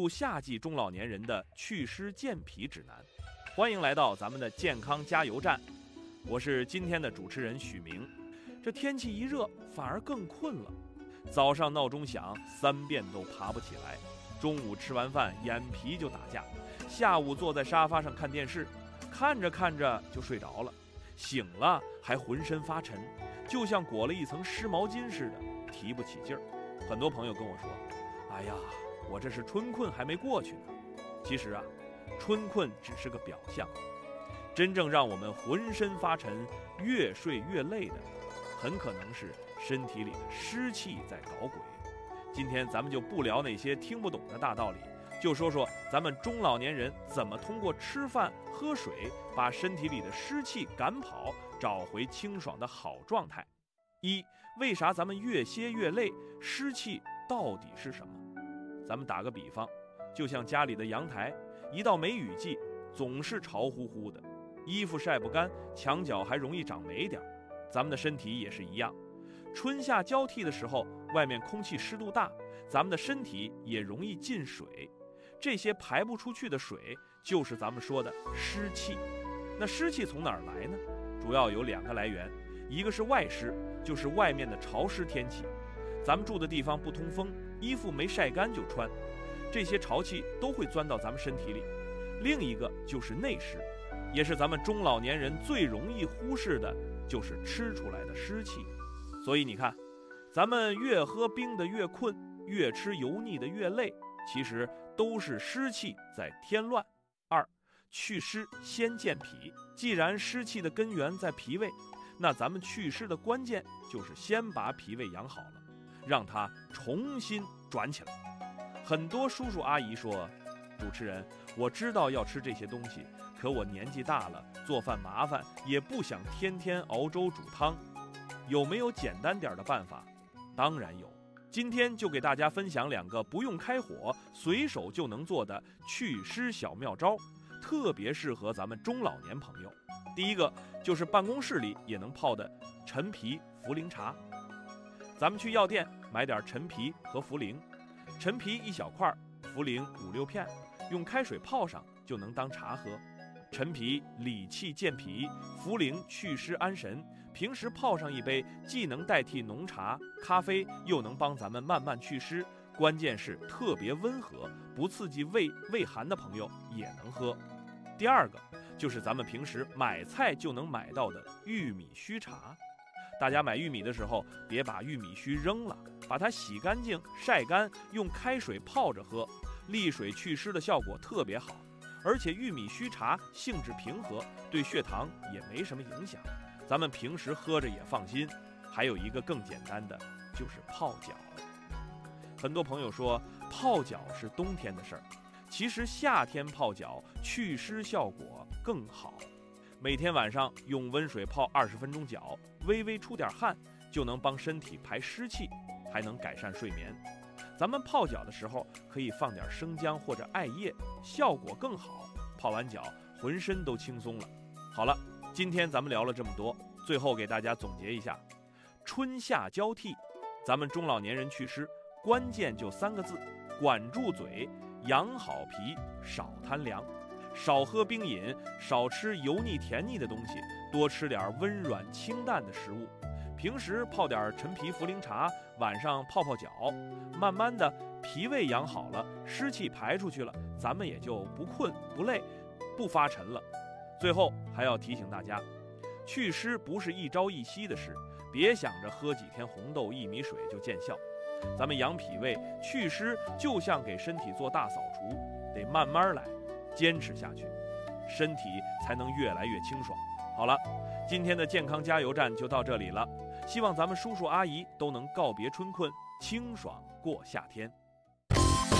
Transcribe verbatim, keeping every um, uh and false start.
入夏季中老年人的祛湿健脾指南。欢迎来到咱们的健康加油站，我是今天的主持人许明。这天气一热，反而更困了。早上闹钟响，三遍都爬不起来；中午吃完饭，眼皮就打架；下午坐在沙发上看电视，看着看着就睡着了，醒了还浑身发沉，就像裹了一层湿毛巾似的，提不起劲儿。很多朋友跟我说：“哎呀，我这是春困还没过去呢。”其实啊，春困只是个表象，真正让我们浑身发沉、越睡越累的，很可能是身体里的湿气在搞鬼。今天咱们就不聊那些听不懂的大道理，就说说咱们中老年人怎么通过吃饭、喝水，把身体里的湿气赶跑，找回清爽的好状态。一，为啥咱们越歇越累？湿气到底是什么？咱们打个比方，就像家里的阳台，一到梅雨季，总是潮乎乎的，衣服晒不干，墙角还容易长霉点。咱们的身体也是一样，春夏交替的时候，外面空气湿度大，咱们的身体也容易进水。这些排不出去的水，就是咱们说的湿气。那湿气从哪儿来呢？主要有两个来源，一个是外湿，就是外面的潮湿天气，咱们住的地方不通风，衣服没晒干就穿，这些潮气都会钻到咱们身体里。另一个就是内湿，也是咱们中老年人最容易忽视的，就是吃出来的湿气。所以你看，咱们越喝冰的越困，越吃油腻的越累，其实都是湿气在添乱。二，祛湿先健脾。既然湿气的根源在脾胃，那咱们祛湿的关键就是先把脾胃养好了，让它重新转起来。很多叔叔阿姨说，主持人，我知道要吃这些东西，可我年纪大了，做饭麻烦，也不想天天熬粥煮汤，有没有简单点的办法？当然有，今天就给大家分享两个不用开火，随手就能做的祛湿小妙招，特别适合咱们中老年朋友。第一个就是办公室里也能泡的陈皮茯苓茶。咱们去药店买点陈皮和茯苓，陈皮一小块，茯苓五六片，用开水泡上就能当茶喝。陈皮理气健脾，茯苓祛湿安神，平时泡上一杯，既能代替浓茶、咖啡，又能帮咱们慢慢祛湿，关键是特别温和，不刺激胃胃寒的朋友也能喝。第二个就是咱们平时买菜就能买到的玉米须茶。大家买玉米的时候，别把玉米须扔了，把它洗干净、晒干，用开水泡着喝，利水祛湿的效果特别好。而且玉米须茶性质平和，对血糖也没什么影响，咱们平时喝着也放心。还有一个更简单的，就是泡脚。很多朋友说泡脚是冬天的事儿，其实夏天泡脚祛湿效果更好。每天晚上用温水泡二十分钟脚，微微出点汗，就能帮身体排湿气，还能改善睡眠。咱们泡脚的时候可以放点生姜或者艾叶，效果更好。泡完脚浑身都轻松了。好了，今天咱们聊了这么多，最后给大家总结一下：春夏交替，咱们中老年人祛湿关键就三个字：管住嘴，养好脾，少贪凉。少喝冰饮，少吃油腻甜腻的东西，多吃点温软清淡的食物。平时泡点陈皮茯苓茶，晚上泡泡脚，慢慢的脾胃养好了，湿气排出去了，咱们也就不困不累不发沉了。最后还要提醒大家，祛湿不是一朝一夕的事，别想着喝几天红豆薏米水就见效。咱们养脾胃祛湿就像给身体做大扫除，得慢慢来，坚持下去，身体才能越来越清爽。好了，今天的健康加油站就到这里了，希望咱们叔叔阿姨都能告别春困，清爽过夏天。